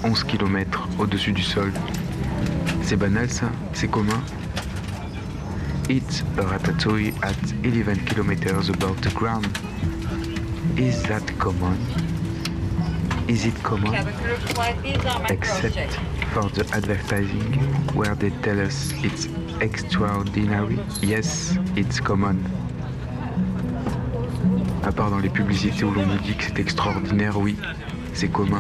11 km au-dessus du sol. C'est banal ça, c'est commun. It's a ratatouille at 11 km above the ground. Is that common? Is it common? Except for the advertising where they tell us it's extraordinary. Yes, it's common. À part dans les publicités où l'on nous dit que c'est extraordinaire, oui, c'est commun.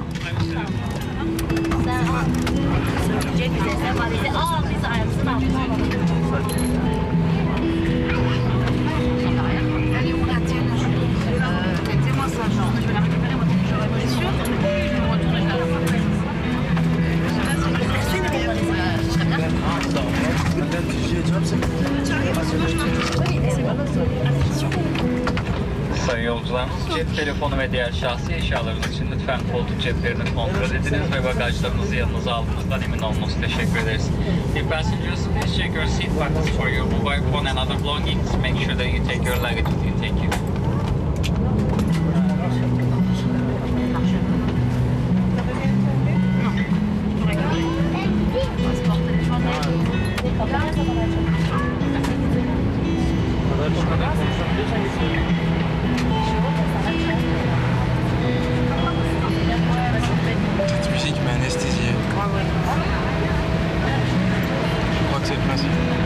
Sayın yolcularımız, cep telefonu ve diğer şahsi eşyalarınız için lütfen koltuk ceplerini kontrol ediniz ve bagajlarınızı yanınıza aldığınızdan emin olmanızı teşekkür ederiz. Dear passengers, please check your seat pockets for your mobile phone and other belongings. Make sure that you take your luggage with you. Thank you. Cette musique m'a anesthésié. Je crois que c'est le principe.